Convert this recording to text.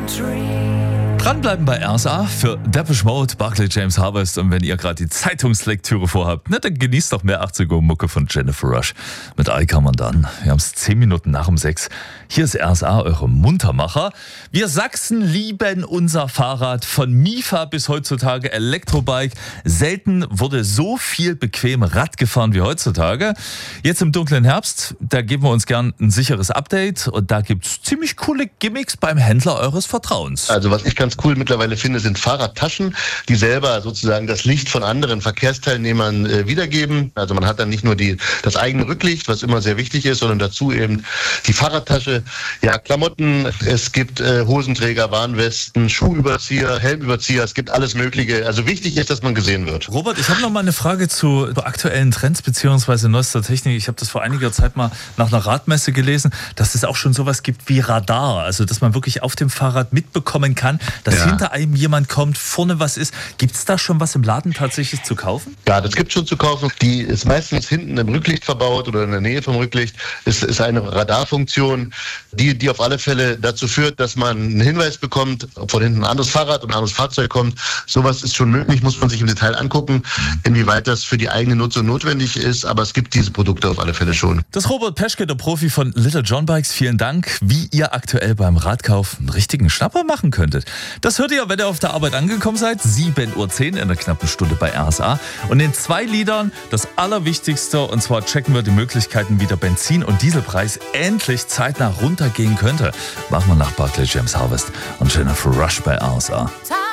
Dranbleiben bei RSA für Depeche Mode, Barclay James Harvest. Und wenn ihr gerade die Zeitungslektüre vorhabt, dann genießt doch mehr 80er Mucke von Jennifer Rush. Mit I Come Undone. Wir haben es 10 Minuten nach um 6. Hier ist RSA, eure Muntermacher. Wir Sachsen lieben unser Fahrrad. Von Mifa bis heutzutage Elektrobike. Selten wurde so viel bequem Rad gefahren wie heutzutage. Jetzt im dunklen Herbst, da geben wir uns gern ein sicheres Update. Und da gibt's ziemlich coole Gimmicks beim Händler eures Vertrauens. Also was ich ganz cool mittlerweile finde, sind Fahrradtaschen, die selber sozusagen das Licht von anderen Verkehrsteilnehmern wiedergeben. Also man hat dann nicht nur das eigene Rücklicht, was immer sehr wichtig ist, sondern dazu eben die Fahrradtasche. Ja, Klamotten, es gibt Hosenträger, Warnwesten, Schuhüberzieher, Helmüberzieher, es gibt alles Mögliche. Also wichtig ist, dass man gesehen wird. Robert, ich habe noch mal eine Frage zu aktuellen Trends bzw. neuester Technik. Ich habe das vor einiger Zeit mal nach einer Radmesse gelesen, dass es auch schon sowas gibt wie Radar. Also dass man wirklich auf dem Fahrrad mitbekommen kann, dass hinter einem jemand kommt, vorne was ist. Gibt es da schon was im Laden tatsächlich zu kaufen? Ja, das gibt es schon zu kaufen. Die ist meistens hinten im Rücklicht verbaut oder in der Nähe vom Rücklicht. Ist eine Radarfunktion, die auf alle Fälle dazu führt, dass man einen Hinweis bekommt, ob von hinten ein anderes Fahrrad oder ein anderes Fahrzeug kommt. Sowas ist schon möglich, muss man sich im Detail angucken, inwieweit das für die eigene Nutzung notwendig ist. Aber es gibt diese Produkte auf alle Fälle schon. Das ist Robert Peschke, der Profi von Little John Bikes. Vielen Dank, wie ihr aktuell beim Radkauf einen richtigen Schnapper machen könntet. Das hört ihr, wenn ihr auf der Arbeit angekommen seid. 7:10 Uhr in einer knappen Stunde bei RSA. Und in 2 Liedern das Allerwichtigste. Und zwar checken wir die Möglichkeiten, wie der Benzin- und Dieselpreis endlich zeitnah runtergehen könnte. Machen wir nach Barclay James Harvest und Jennifer Rush bei RSA.